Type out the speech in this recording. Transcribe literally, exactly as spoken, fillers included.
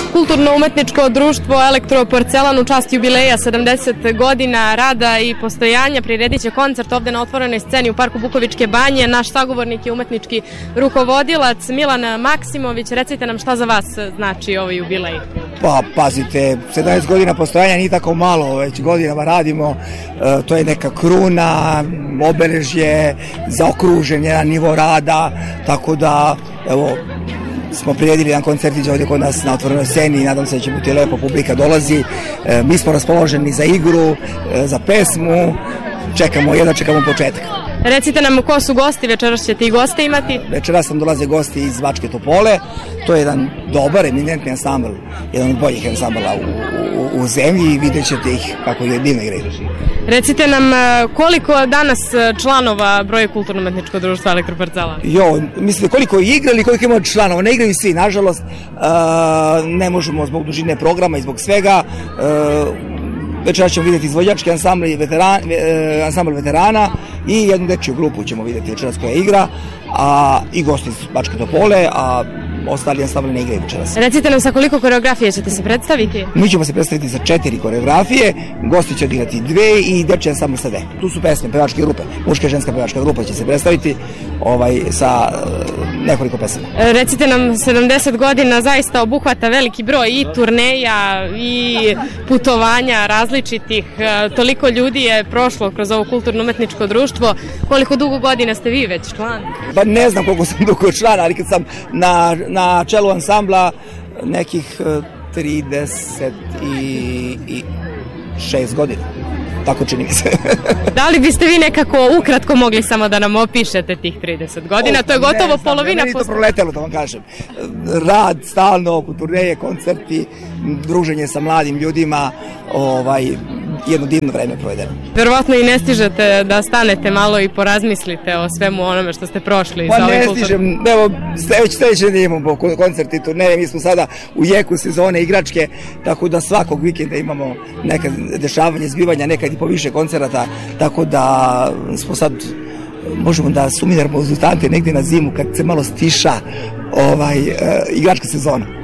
Kulturno-umetničko društvo Elektroporcelan u čast jubileja sedamdeset godina rada i postojanja priredit će koncert ovde na otvorenoj sceni u parku Bukovičke banje. Naš sagovornik je umetnički rukovodilac Milan Maksimović. Recite nam šta za vas znači ovaj jubilej. Pa pazite, sedamnaest godina postojanja nije tako malo, već godinama radimo, e, to je neka kruna, obeležje, zaokružen jedan nivo rada, tako da evo smo priredili jedan koncertić ovdje kod nas na otvorenoj sceni i nadam se da će biti lepo, publika dolazi, e, mi smo raspoloženi za igru, e, za pesmu, čekamo, jedno čekamo početak. Recite nam ko su gosti, večeras ćete i goste imati? Večeras nam dolaze gosti iz Bačke Topole, to je jedan dobar, eminentni ansambl, jedan od boljih ansambala u, u, u zemlji i vidjet ćete ih kako je divno igraju. Recite nam koliko danas članova broje Kulturno-umetničko društvo Elektroporcelan? Jo, mislite koliko igra ili koliko imamo članova? Ne igraju svi, nažalost, uh, ne možemo zbog dužine programa i zbog svega. Uh, Večeras ćemo vidjeti izvođački ansambl, veteran, e, ansambl veterana i jednu dečiju grupu ćemo vidjeti večeras koja igra, a i gosti iz Bačke Topole, a ostali ansambli ne igraju večeras. Recite nam sa koliko koreografije ćete se predstaviti? Mi ćemo se predstaviti sa četiri koreografije, gosti će odigrati dve i dečiji ansambl sa dve. Tu su pesme, pevačke grupe, muška i ženska pevačka grupa će se predstaviti ovaj, sa e, nekoliko pesama. Recite nam, sedamdeset godina zaista obuhvata veliki broj i turneja i putovanja različitih, toliko ljudi je prošlo kroz ovo kulturno-umetničko društvo. Koliko dugo godina ste vi već član? Pa ne znam koliko sam dugo član, ali kad sam na, na čelu ansambla nekih trideset šest godina. Tako čini mi se. Da li biste vi nekako ukratko mogli samo da nam opišete tih trideset godina? O, to je gotovo znam, polovina. Meni to proletelo, da vam kažem. Rad stalno, turneje, koncerti, druženje sa mladim ljudima, ovaj, jedno divno vreme provedeno. Verovatno i ne stižete da stanete malo i porazmislite o svemu onome što ste prošli. Pa za ne kultur... stižem, evo, već sledeće nedelje imamo koncerti i turneje, mi smo sada u jeku sezone igračke, tako da svakog vikenda imamo neka dešavanje, zbivanja, nekad i po više koncerata, tako da smo sad, možemo da sumiramo rezultate negdje na zimu kad se malo stiša ovaj, uh, igračka sezona.